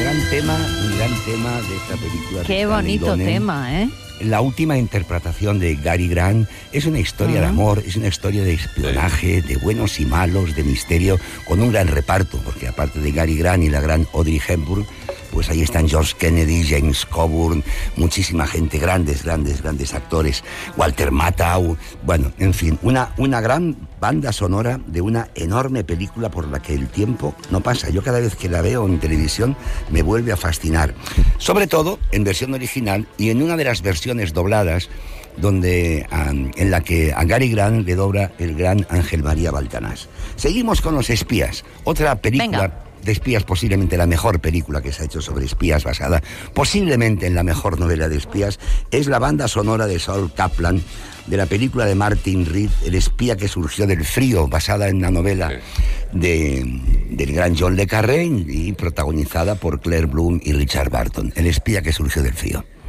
Un gran tema de esta película. Qué bonito tema, ¿eh? La última interpretación de Cary Grant es una historia de amor, es una historia de espionaje, de buenos y malos, de misterio, con un gran reparto, porque aparte de Cary Grant y la gran Audrey Hepburn, pues ahí están George Kennedy, James Coburn, muchísima gente, grandes actores, Walter Matthau, bueno, en fin, una gran banda sonora de una enorme película por la que el tiempo no pasa. Yo cada vez que la veo en televisión me vuelve a fascinar, sobre todo en versión original y en una de las versiones dobladas donde en la que a Cary Grant le dobla el gran Ángel María Baltanás. Seguimos con Los Espías, otra película... Venga. De espías, posiblemente la mejor película que se ha hecho sobre espías, basada posiblemente en la mejor novela de espías, es la banda sonora de Saul Kaplan, de la película de Martin Reed, El espía que surgió del frío, basada en la novela del gran John le Carré y protagonizada por Claire Bloom y Richard Burton. El espía que surgió del frío.